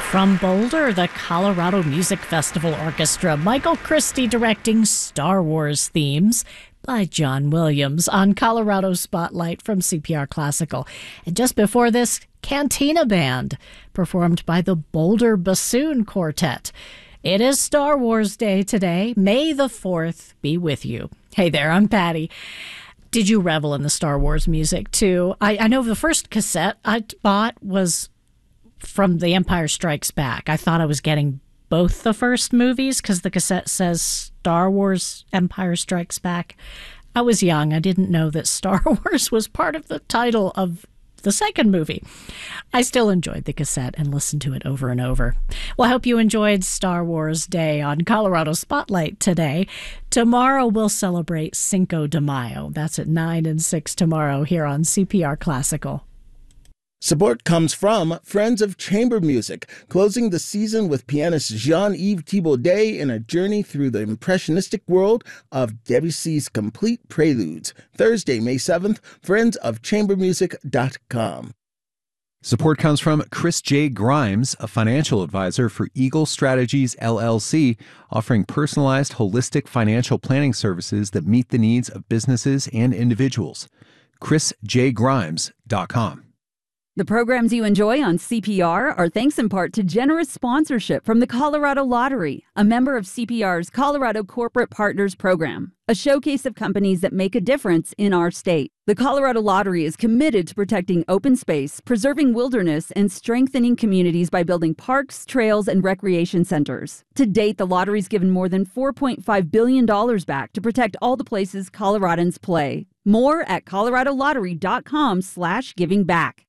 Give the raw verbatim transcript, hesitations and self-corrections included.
From Boulder, the Colorado Music Festival Orchestra, Michael Christie directing Star Wars themes by John Williams on Colorado Spotlight from C P R Classical. And just before this, Cantina Band, performed by the Boulder Bassoon Quartet. It is Star Wars Day today. May the fourth be with you. Hey there, I'm Patty. Did you revel in the Star Wars music, too? I, I know the first cassette I bought was from The Empire Strikes Back. I thought I was getting both the first movies because the cassette says Star Wars Empire Strikes Back. I was young. I didn't know that Star Wars was part of the title of the second movie. I still enjoyed the cassette and listened to it over and over. Well, I hope you enjoyed Star Wars Day on Colorado Spotlight today. Tomorrow we'll celebrate Cinco de Mayo. That's at nine and six tomorrow here on C P R Classical. Support comes from Friends of Chamber Music, closing the season with pianist Jean-Yves Thibaudet in a journey through the impressionistic world of Debussy's complete preludes. Thursday, May seventh, friends of chamber music dot com. Support comes from Chris J. Grimes, a financial advisor for Eagle Strategies, L L C, offering personalized, holistic financial planning services that meet the needs of businesses and individuals. chris j grimes dot com. The programs you enjoy on C P R are thanks in part to generous sponsorship from the Colorado Lottery, a member of C P R's Colorado Corporate Partners Program, a showcase of companies that make a difference in our state. The Colorado Lottery is committed to protecting open space, preserving wilderness, and strengthening communities by building parks, trails, and recreation centers. To date, the lottery's given more than four point five billion dollars back to protect all the places Coloradans play. More at colorado lottery dot com slash giving back.